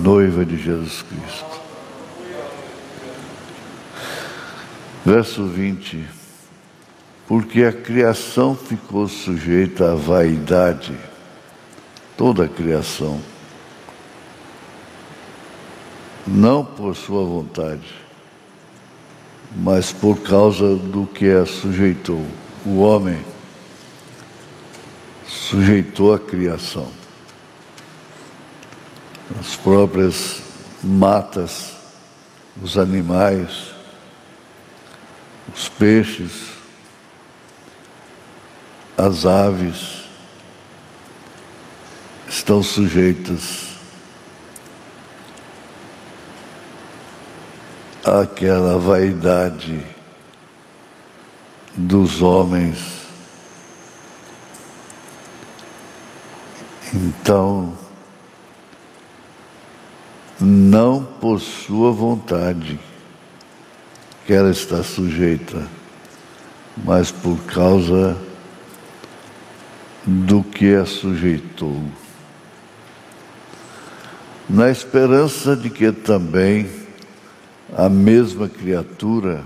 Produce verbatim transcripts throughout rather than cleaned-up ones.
noiva de Jesus Cristo. Verso vinte. Porque a criação ficou sujeita à vaidade, toda a criação, não por sua vontade, mas por causa do que a sujeitou. O homem sujeitou a criação. As próprias matas, os animais, os peixes, as aves estão sujeitas àquela vaidade dos homens. Então, não por sua vontade que ela está sujeita, mas por causa do que a sujeitou, na esperança de que também a mesma criatura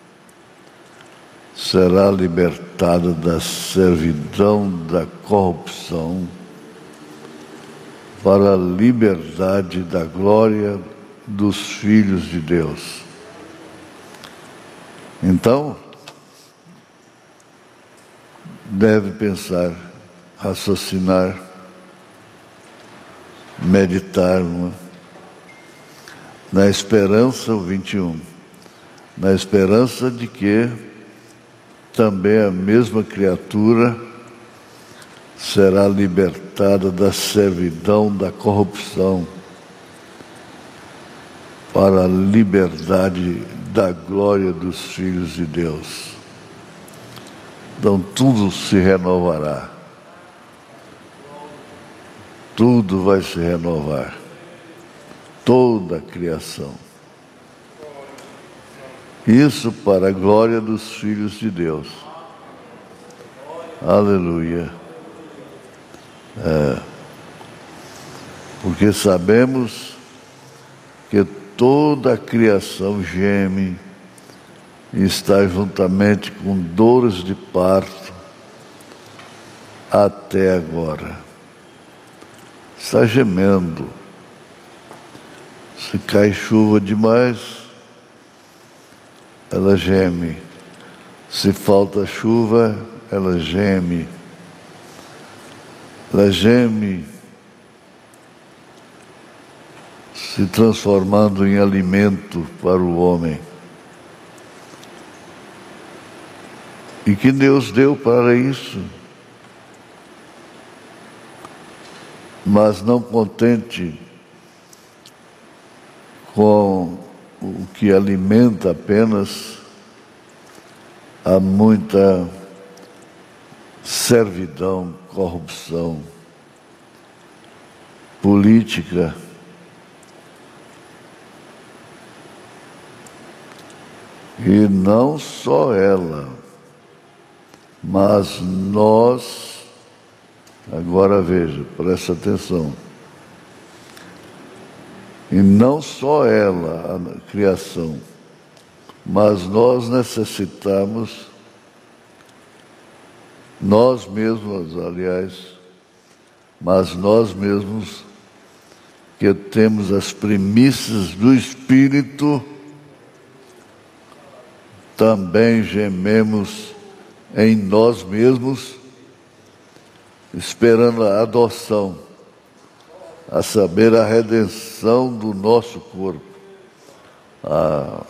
será libertada da servidão da corrupção para a liberdade da glória dos filhos de Deus. Então, deve pensar, raciocinar, meditar, não é? Na esperança, o vinte e um, na esperança de que também a mesma criatura será libertada da servidão da corrupção para a liberdade da glória dos filhos de Deus. Então tudo se renovará. Tudo vai se renovar. Toda a criação. Isso para a glória dos filhos de Deus. Aleluia. É, porque sabemos que toda a criação geme e está juntamente com dores de parto até agora. Está gemendo. Se cai chuva demais, ela geme. Se falta chuva, ela geme. Ela geme, se transformando em alimento para o homem. E que Deus deu para isso. Mas não contente com o que alimenta apenas, há muita servidão, corrupção, política. E não só ela, mas nós, agora veja, presta atenção, e não só ela, a criação, mas nós necessitamos, nós mesmos, aliás, mas nós mesmos que temos as primícias do Espírito, também gememos em nós mesmos, esperando a adoção, a saber, a redenção do nosso corpo. Ah,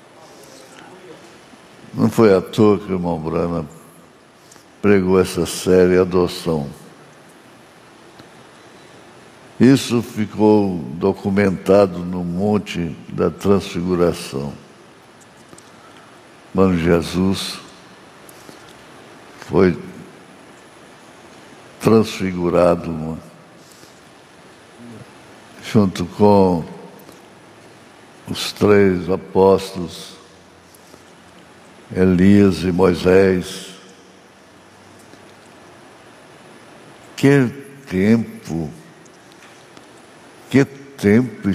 não foi à toa que o irmão Branham pregou essa série Adoção. Isso ficou documentado no Monte da Transfiguração. Quando Jesus foi transfigurado junto com os três apóstolos, Elias e Moisés. Que tempo, que tempo